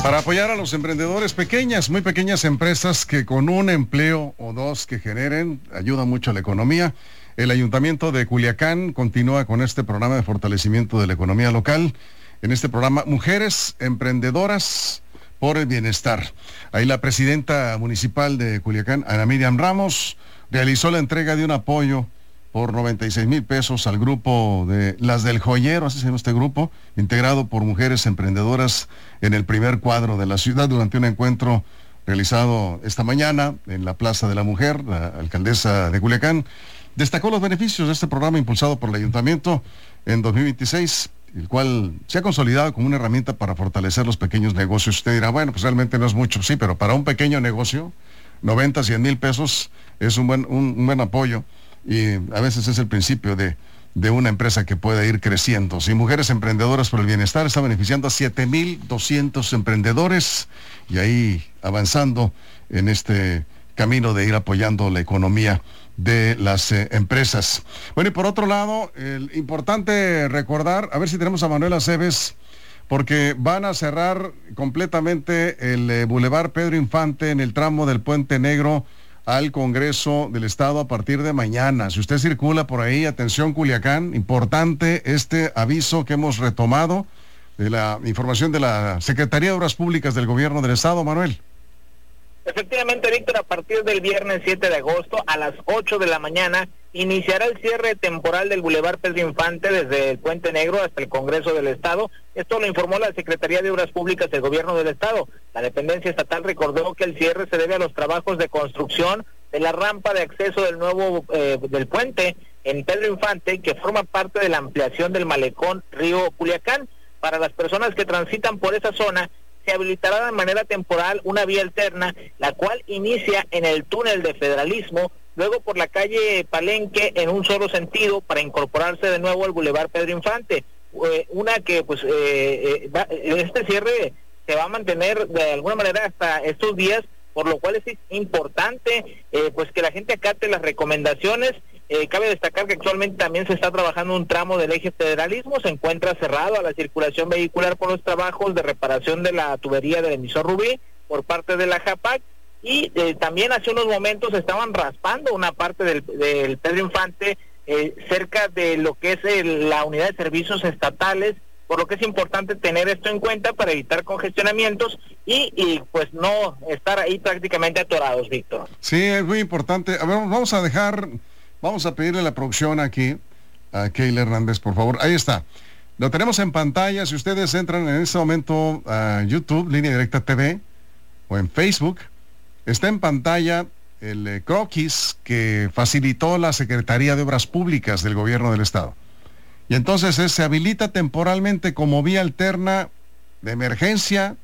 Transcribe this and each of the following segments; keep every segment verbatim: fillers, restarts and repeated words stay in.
Para apoyar a los emprendedores, pequeñas, muy pequeñas empresas que con un empleo o dos que generen ayudan mucho a la economía. El Ayuntamiento de Culiacán continúa con este programa de fortalecimiento de la economía local. En este programa, Mujeres Emprendedoras por el Bienestar. Ahí la presidenta municipal de Culiacán, Ana Miriam Ramos, realizó la entrega de un apoyo por noventa y seis mil pesos al grupo de Las del Joyero, así se llama este grupo, integrado por mujeres emprendedoras en el primer cuadro de la ciudad durante un encuentro realizado esta mañana en la Plaza de la Mujer. La alcaldesa de Culiacán destacó los beneficios de este programa impulsado por el Ayuntamiento en dos mil veintiséis, el cual se ha consolidado como una herramienta para fortalecer los pequeños negocios. Usted dirá, bueno, pues realmente no es mucho, sí, pero para un pequeño negocio, noventa, cien mil pesos es un buen, un, un buen apoyo. Y a veces es el principio de, de una empresa que puede ir creciendo. Si Mujeres Emprendedoras por el Bienestar está beneficiando a siete mil doscientos emprendedores y ahí avanzando en este camino de ir apoyando la economía de las eh, empresas. Bueno, y por otro lado, el importante recordar, a ver si tenemos a Manuel Aceves, porque van a cerrar completamente el eh, Boulevard Pedro Infante en el tramo del Puente Negro al Congreso del Estado a partir de mañana. Si usted circula por ahí, atención Culiacán, importante este aviso que hemos retomado de la información de la Secretaría de Obras Públicas del Gobierno del Estado, Manuel. Efectivamente, Víctor, a partir del viernes siete de agosto a las ocho de la mañana iniciará el cierre temporal del Boulevard Pedro Infante desde el Puente Negro hasta el Congreso del Estado. Esto lo informó la Secretaría de Obras Públicas del Gobierno del Estado. La dependencia estatal recordó que el cierre se debe a los trabajos de construcción de la rampa de acceso del nuevo eh, del puente en Pedro Infante, que forma parte de la ampliación del malecón Río Culiacán. Para las personas que transitan por esa zona, se habilitará de manera temporal una vía alterna, la cual inicia en el túnel de Federalismo, luego por la calle Palenque en un solo sentido para incorporarse de nuevo al Boulevard Pedro Infante. Eh, una que pues eh, eh, va, este cierre se va a mantener de alguna manera hasta estos días, por lo cual es importante eh, pues que la gente acate las recomendaciones. Eh, cabe destacar que actualmente también se está trabajando un tramo del eje Federalismo, se encuentra cerrado a la circulación vehicular por los trabajos de reparación de la tubería del emisor Rubí por parte de la JAPAC, y eh, también hace unos momentos estaban raspando una parte del, del Pedro Infante eh, cerca de lo que es el, la unidad de servicios estatales, por lo que es importante tener esto en cuenta para evitar congestionamientos y, y pues no estar ahí prácticamente atorados, Víctor. Sí, es muy importante. A ver, vamos a dejar... Vamos a pedirle a la producción aquí, a Keila Hernández, por favor. Ahí está. Lo tenemos en pantalla. Si ustedes entran en este momento a YouTube, Línea Directa T V, o en Facebook, está en pantalla el eh, croquis que facilitó la Secretaría de Obras Públicas del Gobierno del Estado. Y entonces eh, se habilita temporalmente como vía alterna de emergencia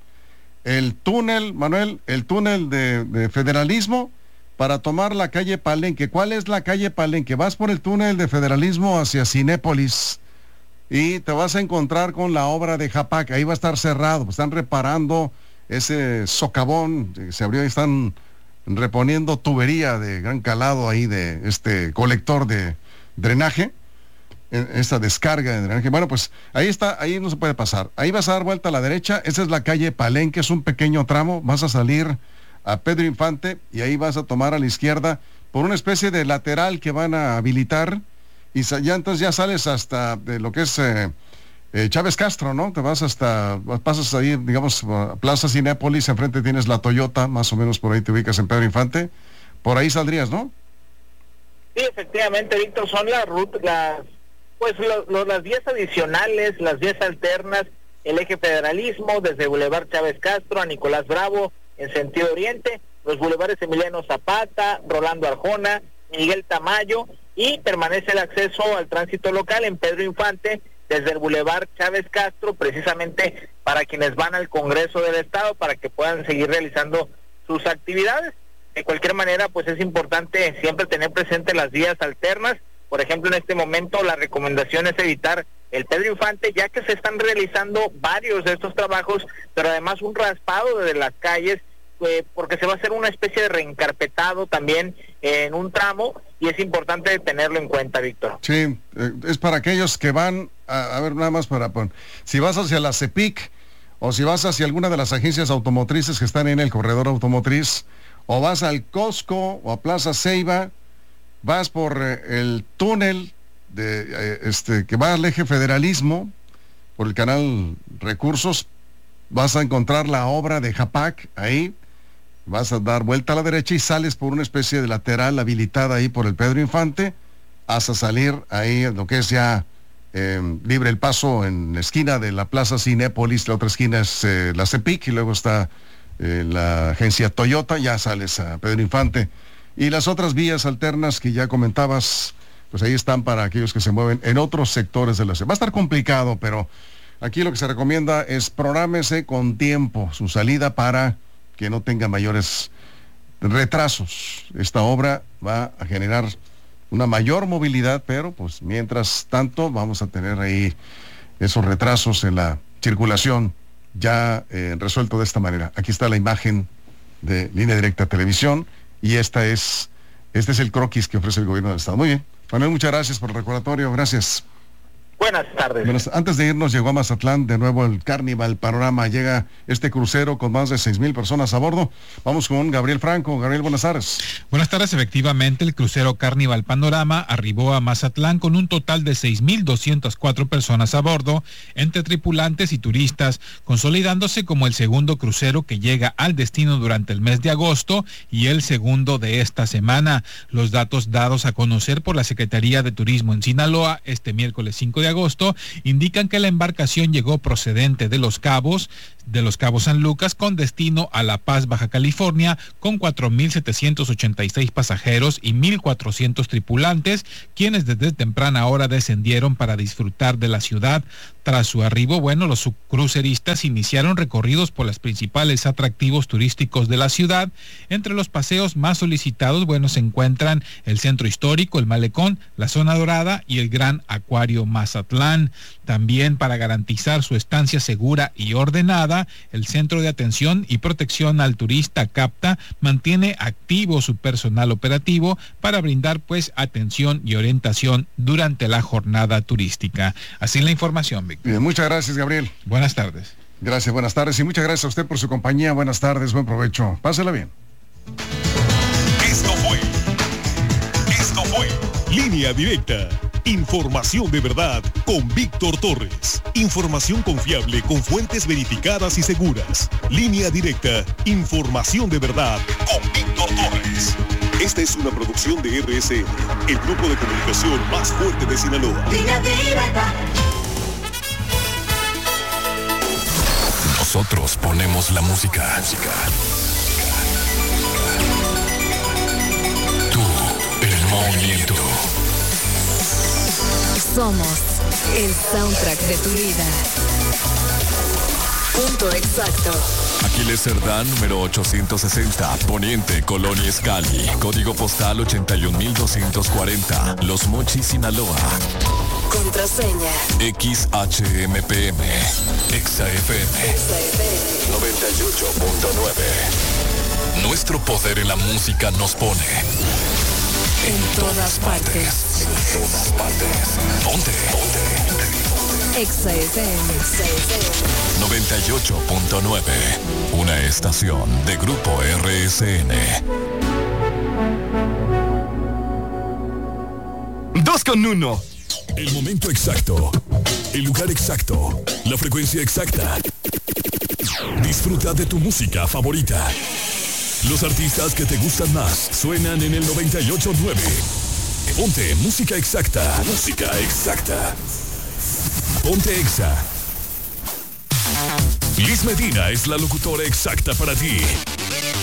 el túnel, Manuel, el túnel de, de Federalismo, para tomar la calle Palenque. ¿Cuál es la calle Palenque? Vas por el túnel de Federalismo hacia Cinépolis y te vas a encontrar con la obra de JAPAC. Ahí va a estar cerrado. Están reparando ese socavón que se abrió y están reponiendo tubería de gran calado ahí de este colector de drenaje, esta descarga de drenaje. Bueno, pues ahí está, ahí no se puede pasar. Ahí vas a dar vuelta a la derecha. Esa es la calle Palenque, es un pequeño tramo. Vas a salir a Pedro Infante y ahí vas a tomar a la izquierda por una especie de lateral que van a habilitar y ya entonces ya sales hasta de lo que es eh, eh, Chávez Castro, ¿no? Te vas hasta, pasas ahí, digamos, a Plaza Cinépolis, enfrente tienes la Toyota, más o menos por ahí te ubicas en Pedro Infante, por ahí saldrías, ¿no? Sí, efectivamente, Víctor, son las rutas, las, pues lo, lo, las vías adicionales, las vías alternas, el eje Federalismo, desde Boulevard Chávez Castro a Nicolás Bravo, en sentido oriente, los bulevares Emiliano Zapata, Rolando Arjona, Miguel Tamayo, y permanece el acceso al tránsito local en Pedro Infante desde el Boulevard Chávez Castro, precisamente para quienes van al Congreso del Estado, para que puedan seguir realizando sus actividades. De cualquier manera, pues es importante siempre tener presente las vías alternas. Por ejemplo, en este momento la recomendación es evitar el Pedro Infante, ya que se están realizando varios de estos trabajos, pero además un raspado de las calles, eh, porque se va a hacer una especie de reencarpetado también eh, en un tramo, y es importante tenerlo en cuenta, Víctor. Sí, eh, es para aquellos que van, a, a ver, nada más para poner, si vas hacia la CEPIC o si vas hacia alguna de las agencias automotrices que están en el corredor automotriz, o vas al Costco o a Plaza Ceiba, vas por eh, el túnel de eh, este que va al eje federalismo, por el canal Recursos, vas a encontrar la obra de Japac ahí, vas a dar vuelta a la derecha y sales por una especie de lateral habilitada ahí por el Pedro Infante, hasta salir ahí en lo que es ya eh, libre el paso en la esquina de la Plaza Cinépolis, la otra esquina es eh, la CEPIC y luego está eh, la agencia Toyota, ya sales a Pedro Infante. Y las otras vías alternas que ya comentabas, pues ahí están para aquellos que se mueven en otros sectores de la ciudad. Va a estar complicado, pero aquí lo que se recomienda es prográmese con tiempo su salida para que no tenga mayores retrasos. Esta obra va a generar una mayor movilidad, pero pues mientras tanto vamos a tener ahí esos retrasos en la circulación ya eh, resuelto de esta manera. Aquí está la imagen de Línea Directa Televisión y esta es, este es el croquis que ofrece el gobierno del estado. Muy bien, Manuel, muchas gracias por el recordatorio, gracias. Buenas tardes. Bueno, antes de irnos, llegó a Mazatlán de nuevo el Carnival Panorama. Llega este crucero con más de seis mil personas a bordo. Vamos con Gabriel Franco. Gabriel, buenas tardes. Buenas tardes. Efectivamente, el crucero Carnival Panorama arribó a Mazatlán con un total de seis mil doscientas cuatro personas a bordo, entre tripulantes y turistas, consolidándose como el segundo crucero que llega al destino durante el mes de agosto y el segundo de esta semana. Los datos dados a conocer por la Secretaría de Turismo en Sinaloa este miércoles cinco de agosto indican que la embarcación llegó procedente de Los Cabos, de Los Cabos San Lucas, con destino a La Paz, Baja California, con cuatro mil setecientos ochenta y seis pasajeros y mil cuatrocientos tripulantes, quienes desde temprana hora descendieron para disfrutar de la ciudad. Tras su arribo, bueno, los cruceristas iniciaron recorridos por los principales atractivos turísticos de la ciudad. Entre los paseos más solicitados, bueno, se encuentran el Centro Histórico, el Malecón, la Zona Dorada y el Gran Acuario Mazatlán. También, para garantizar su estancia segura y ordenada, el Centro de Atención y Protección al Turista CAPTA mantiene activo su personal operativo para brindar pues atención y orientación durante la jornada turística. Así la información, Víctor. Bien, muchas gracias, Gabriel. Buenas tardes. Gracias, buenas tardes y muchas gracias a usted por su compañía. Buenas tardes, buen provecho. Pásela bien. Esto fue, esto fue Línea Directa. Información de verdad con Víctor Torres. Información confiable con fuentes verificadas y seguras. Línea Directa. Información de verdad con Víctor Torres. Esta es una producción de R S N, el grupo de comunicación más fuerte de Sinaloa. Línea Directa. Nosotros ponemos la música. Tú, el movimiento. Somos el soundtrack de tu vida. Punto exacto. Aquiles Cerdán, número ochocientos sesenta, Poniente, Colonia Escali, código postal ochenta y un mil doscientos cuarenta, Los Mochis, Sinaloa. Contraseña X H M P M, Exa F M, noventa y ocho punto nueve. Nuestro poder en la música nos pone en todas partes. En todas partes. Ponte. Ponte. Exa F M. noventa y ocho punto nueve. Una estación de Grupo R S N. Dos con uno. El momento exacto. El lugar exacto. La frecuencia exacta. Disfruta de tu música favorita. Los artistas que te gustan más suenan en el noventa y ocho punto nueve. Ponte música exacta. Música exacta. Ponte Exa. Liz Medina es la locutora exacta para ti.